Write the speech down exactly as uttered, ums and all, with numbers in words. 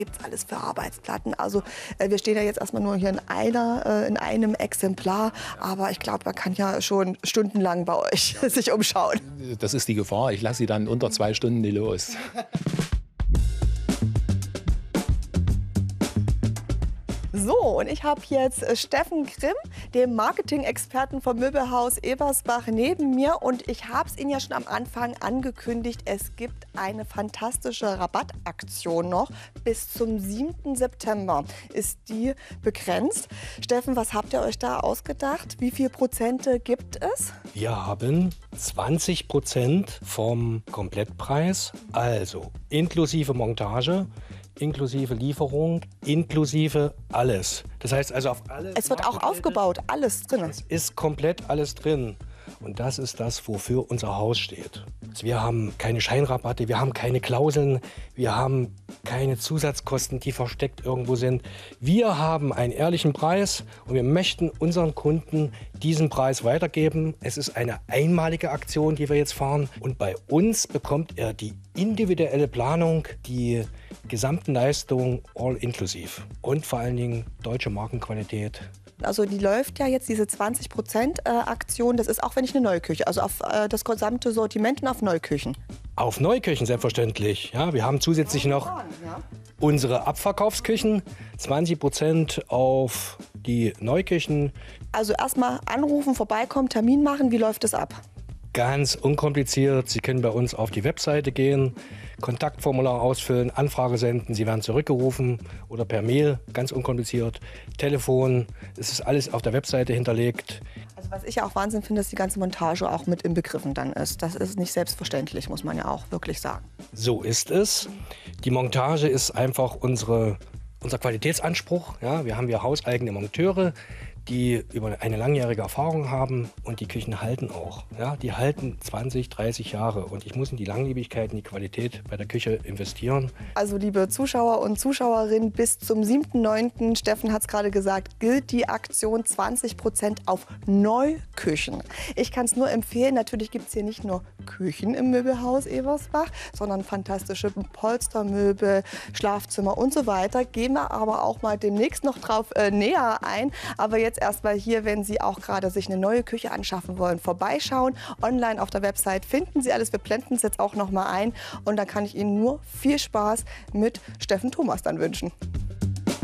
Gibt es alles für Arbeitsplatten. Also äh, wir stehen ja jetzt erstmal nur hier in einer, äh, in einem Exemplar, aber ich glaube, man kann ja schon stundenlang bei euch sich umschauen. Das ist die Gefahr. Ich lasse sie dann unter zwei Stunden nicht los. So, und ich habe jetzt äh, Steffen Grimm, den Marketing-Experten vom Möbelhaus Ebersbach, neben mir. Und ich habe es Ihnen ja schon am Anfang angekündigt, es gibt eine fantastische Rabattaktion noch. Bis zum siebten September ist die begrenzt. Steffen, was habt ihr euch da ausgedacht? Wie viel Prozente gibt es? Wir haben zwanzig Prozent vom Komplettpreis, also inklusive Montage, inklusive Lieferung, inklusive alles. Das heißt also auf alle. Es wird auch aufgebaut, alles drin. Es ist komplett alles drin. Und das ist das, wofür unser Haus steht. Also wir haben keine Scheinrabatte, wir haben keine Klauseln, wir haben keine Zusatzkosten, die versteckt irgendwo sind. Wir haben einen ehrlichen Preis und wir möchten unseren Kunden diesen Preis weitergeben. Es ist eine einmalige Aktion, die wir jetzt fahren. Und bei uns bekommt er die individuelle Planung, die gesamten Leistungen all inklusiv und vor allen Dingen deutsche Markenqualität. Also die läuft ja jetzt, diese zwanzig Prozent Aktion, das ist auch wenn ich eine neue Küche, also auf äh, das gesamte Sortiment und auf Neuküchen. Auf Neuküchen selbstverständlich. Ja, wir haben zusätzlich noch unsere Abverkaufsküchen, zwanzig Prozent auf die Neuküchen. Also erstmal anrufen, vorbeikommen, Termin machen, wie läuft das ab? Ganz unkompliziert. Sie können bei uns auf die Webseite gehen, Kontaktformular ausfüllen, Anfrage senden. Sie werden zurückgerufen oder per Mail, ganz unkompliziert. Telefon, es ist alles auf der Webseite hinterlegt. Also was ich ja auch Wahnsinn finde, dass die ganze Montage auch mit inbegriffen dann ist. Das ist nicht selbstverständlich, muss man ja auch wirklich sagen. So ist es. Die Montage ist einfach unsere, unser Qualitätsanspruch. Ja, wir haben ja hauseigene Monteure, die über eine langjährige Erfahrung haben und die Küchen halten auch. Ja, die halten zwanzig, dreißig Jahre und ich muss in die Langlebigkeit, in die Qualität bei der Küche investieren. Also liebe Zuschauer und Zuschauerinnen, bis zum siebten neunten, Steffen hat es gerade gesagt, gilt die Aktion zwanzig Prozent auf Neuküchen. Ich kann es nur empfehlen, natürlich gibt es hier nicht nur Küchen im Möbelhaus Ebersbach, sondern fantastische Polstermöbel, Schlafzimmer und so weiter. Gehen wir aber auch mal demnächst noch drauf äh, näher ein. Aber jetzt erstmal hier, wenn Sie auch gerade sich eine neue Küche anschaffen wollen, vorbeischauen. Online auf der Website finden Sie alles. Wir blenden es jetzt auch noch mal ein. Und dann kann ich Ihnen nur viel Spaß mit Steffen Thomas dann wünschen.